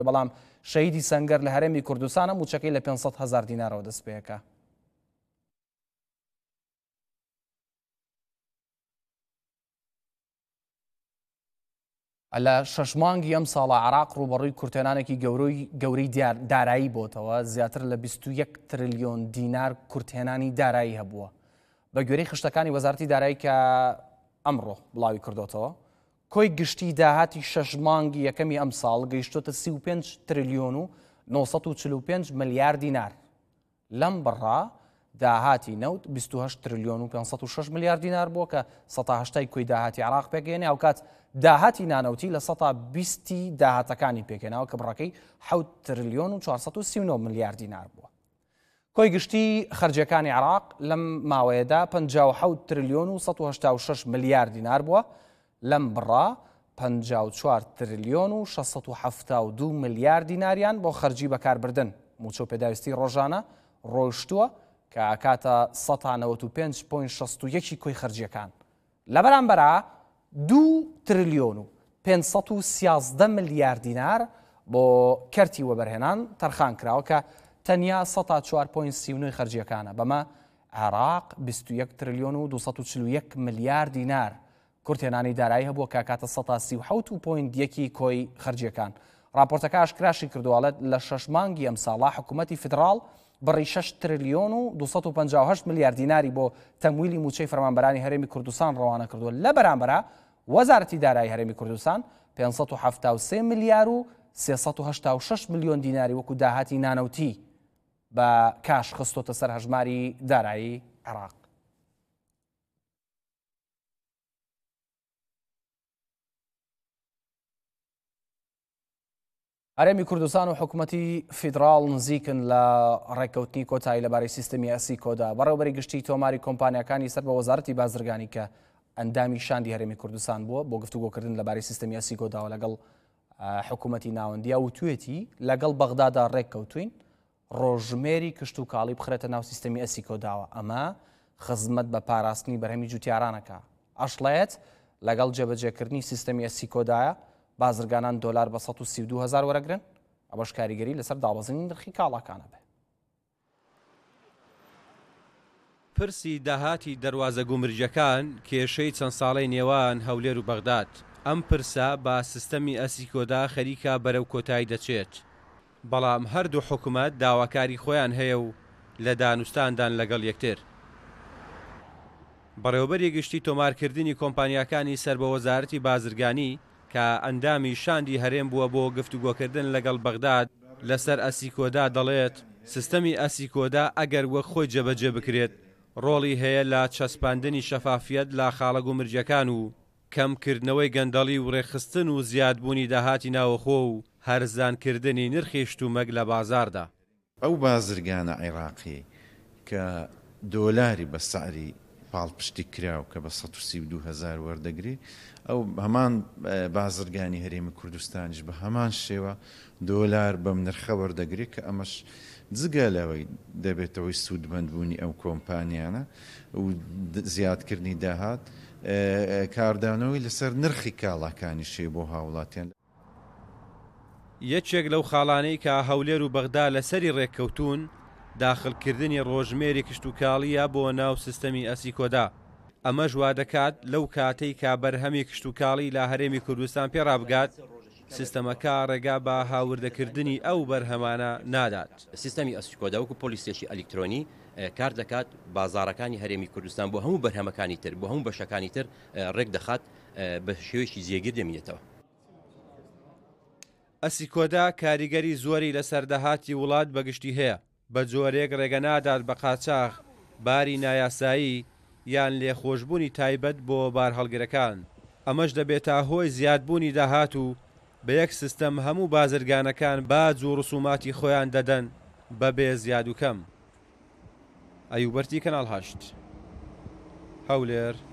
بەڵام شەهیدی سەنگەر لە هەرێمی کوردستانە موچەکەی لە 500,000 دینارەوە دەست پێەکە. لە 6 مانگی ئەم ساڵە عێراق ڕوبەڕووی کورتێنانێکی گەورەی دارایی بۆتەوە، زیاتر لە 21 تریلیۆن دینار کورتێنانی دارایی هەبووە بە گوێرەی خشتەکانی وەزارەتی دارایی کە ئەمڕۆ بڵاوی کردوتەوە. کۆی گشتی داهاتی 6 مانگی یەکەمی ئەم ساڵ گەیشتۆتە 35 تریلیۆن و 945 ملیار دینار. لەم بڕا داهاتی نەوت 28 تریلیۆن و 506 ملیار دینار بووە کە 180 کۆی داهاتی عێراق پێگەێنێ، ئەو کات داهاتی نانەوتی لە 120 داهاتەکانی پێکەناوە کە بڕەکەی 7 تریلیۆن و 439 ملیار دینار بووە. کۆی گشتی خەرجیەکانی عێراق لەم ماوەیەدا 57 تریلیۆن و 186 ملیار دینار بووە، لەم بڕا 54 تریلیۆن و 672 ملیار دیناریان بۆ خەرجی بەکاربردن موچۆ پێداویستی ڕۆژانە ڕۆیشتووە کە ئاکاتە 195.61 کۆی خەرجیەکان. لە بەرامبەرە 2 تریلیۆن و 513 ملیار دینار بۆ کەرتی وەبەرهێنان تەرخان کراوە کە تەنیا 104.39 خەرجیەکانە. بەمە عێراق 21 تریلیۆن و 241 ملیار دینار کورتێنانی دارایی هەبووە کە کاتە 137.1 کۆی خەرجیەکان. راپۆرتەکە ئاشکراشی کردووەڵێت لە 6 مانگی ئەم ساڵا حکوومەتی فدراڵ بڕی 6 تریلیۆن و 258 ملیار دیناری بۆ تەمویلی موچەی فەرمانبەرانی هەرێمی کوردستان ڕەوانە کردووە. لە بەرامبەرە وەزارەتی دارایی هەرێمی کوردستان 573 ملیار و 386 ملیۆن دیناری وەکو داهاتی نانەوتی بە کاش خستۆتە سەر هەژماری دارایی عێراق. هەرێمی کوردستان و حکوومەتی فیدراڵ نزیکن لە ڕێککەوتنی کۆتایی لەبارەی سیستەمی ئەسی کۆدا بەڕێوەبەری گشتی تۆماری کۆمپانیەکانی سەر بە وەزارەتی بازرگانی کە ئەندامی شاندی هەرێمی کوردستان بووە بۆ گفتوگۆکردن لەبارەی سیستەمی ئەسی کۆداوە لەگەڵ حکوومەتی ناوەندیە وتوێتی لەگەڵ بەغدادا ڕێککەوتوین ڕۆژمێری کشت و کاڵی بخرێتە ناو سیستەمی ئەسی کۆداوە. ئەمە خزمەت بە پاراستنی بەرهەمی جوتیارانەکە. ئەشڵێت لەگەڵ جێبەجێکردنی سیستەمی ئەسی کۆدایە بازرگانان دۆلار بە 132,000 وەرەگرن، ئەوەش کاریگەری لەسەر داڵەزنی نرخی کاڵاکانە بێ. پرسی داهاتی دەواازە گومرجەکان کێشەی چەند ساڵەی نێوان هەولێر و بەغداد. ئەم پرسە با سیستەمی ئەسی کۆدا خەریکە بەرەو کۆتایی دەچێت، بەڵام هەردوو حکوومەت داواکاری خۆیان هەیە و لە دانوستاندان لەگەڵ یەکتر. بەڕێوەبەری گشتی تۆمارکردنی کۆمپانیەکانی سەر بە وەزارەتی بازرگانی کە ئەندامی شاندی هەرێم بووە بۆ گفتوگۆکردن لەگەڵ بەغداد لەسەر ئەسی کۆدا دەڵێت سیستەمی ئەسی کۆدا ئەگەر وەک خۆی جێبەجێ بکرێت ڕۆڵی هەیە لە چەسپاندنی شەفافیەت لە خاڵە گومرجەکان و کەمکردنەوەی گەندەڵی و ڕێخستن و زیادبوونی داهاتی ناوەخۆ و هەرزانکردنی نرخی شتومەک لە بازاردا. ئەو بازرگانە عێراقی کە دۆلاری بە سعری پاڵپشتی کراو کە بە 132,000 وەردەگری، ئەو هەمان بازرگانی هەرێمی کوردستانیش بە هەمان شێوە دۆلار بەم نرخە وەردەگری کە ئەمەش جگە لەوەی دەبێتەوەی سوودمەندبوونی ئەو کۆمپانیانە و زیادکردنی داهات کاردانەوەی لەسەر نرخی کاڵاکانی شێ بۆ هاوڵاتیان. یەکێک لەو خاڵانەی کە هەولێر و بەغدا لەسەری ڕێککەوتون داخلکردنی ڕۆژمێری کشتتوکاڵیە بۆ ناو سیستەمی ئەسی کۆدا. ئەمە ژوا دەکات لەو کاتەی کا بەرهەمی کشتتوکاڵی لا هەرێمی کوردستان پێڕابگات سیستەمەکە ڕێگا بە هاوردەکردنی ئەو بەرهەمانە نادات. سیستەمی ئەسی کۆدا وەکو پۆلیسێکی ئەلکترۆنی کار دەکات بازارەکانی هەرێمی کوردستان بۆ هەموو بەرهەمەکانی تر بۆ هەموو بەشەکانی تر ڕێک دەخات بە شێوەیەکی جێگیر دەمێنێتەوە. ئەسی کۆدا کاریگەری زۆری لە سەردەهاتی وڵات بەگشتی هەیە، بە جۆرێک ڕێگە نادات بە قاچاغ، باری نایاسایی یان لێخۆشببوونی تایبەت بۆ بار هەڵگرەکان. ئەمەش دەبێتە هۆی زیادبوونی داهات و بە یەک سیستەم هەموو بازرگانەکان باج و ڕسوماتی خۆیان دەدەن بەبێ زیاد و کەم. ئەیوبەرتی کەناڵ 8 هەولێر